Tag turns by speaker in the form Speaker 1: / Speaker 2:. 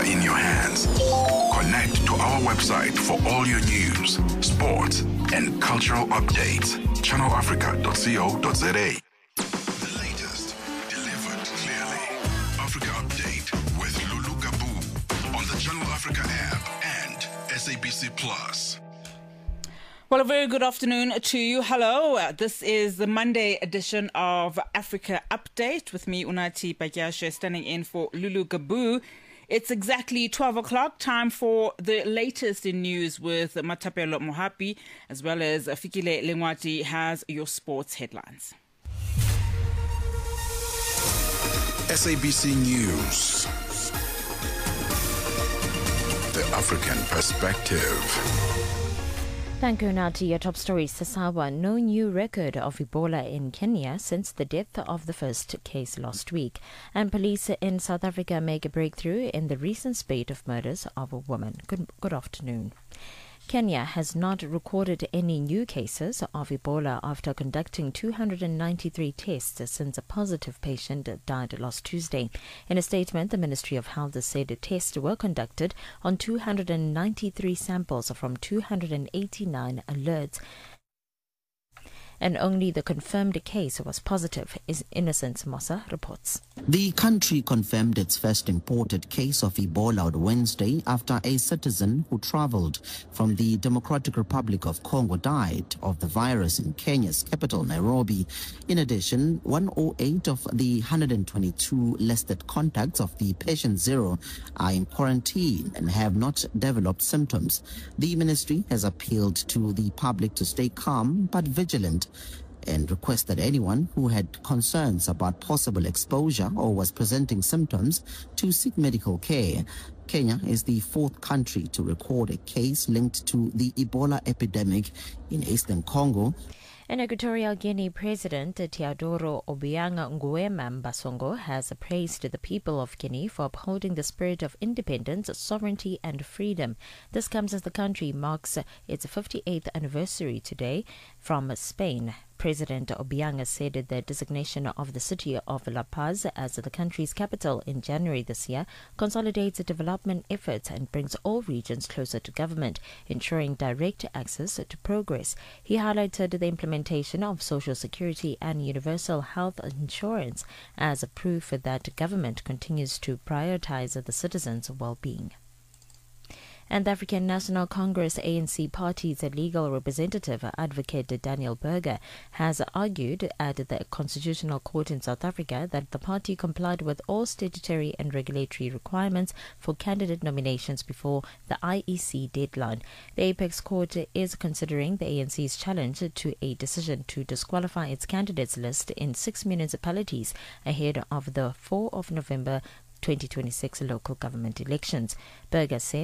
Speaker 1: in your hands. Connect to our website for all your news, sports, and cultural updates. channelafrica.co.za. The latest, delivered clearly. Africa Update with Lulu Gabu on the Channel Africa app and SABC Plus.
Speaker 2: Well, a very good afternoon to you. Hello. This is the Monday edition of Africa Update with me, Unathi Patyashe, standing in for Lulu Gabu. It's exactly 12 o'clock, time for the latest in news with Matapelo Mohapi, as well as Fikile Lengwati has your sports headlines.
Speaker 1: SABC News. The African Perspective.
Speaker 3: Thank you. Now to your top stories. Sasawa, no new record of Ebola in Kenya since the death of the first case last week. And police in South Africa make a breakthrough in the recent spate of murders of a woman. Good afternoon. Kenya has not recorded any new cases of Ebola after conducting 293 tests since a positive patient died last Tuesday. In a statement, the Ministry of Health said tests were conducted on 293 samples from 289 alerts, and only the confirmed case was positive. Innocence Mosa reports.
Speaker 4: The country confirmed its first imported case of Ebola on Wednesday after a citizen who travelled from the Democratic Republic of Congo died of the virus in Kenya's capital, Nairobi. In addition, 108 of the 122 listed contacts of the patient zero are in quarantine and have not developed symptoms. The ministry has appealed to the public to stay calm but vigilant and requested anyone who had concerns about possible exposure or was presenting symptoms to seek medical care. Kenya is the fourth country to record a case linked to the Ebola epidemic in eastern Congo.
Speaker 3: And Equatorial Guinea President Teodoro Obiang Nguema Mbasongo has praised the people of Guinea for upholding the spirit of independence, sovereignty and freedom. This comes as the country marks its 58th anniversary today from Spain. President Obiang said the designation of the city of La Paz as the country's capital in January this year consolidates development efforts and brings all regions closer to government, ensuring direct access to progress. He highlighted the implementation of social security and universal health insurance as a proof that government continues to prioritize the citizens' well-being. And the African National Congress ANC party's legal representative, Advocate Daniel Berger, has argued at the Constitutional Court in South Africa that the party complied with all statutory and regulatory requirements for candidate nominations before the IEC deadline. The Apex Court is considering the ANC's challenge to a decision to disqualify its candidates list in 6 municipalities ahead of the 4 of November 2026 local government elections. Berger said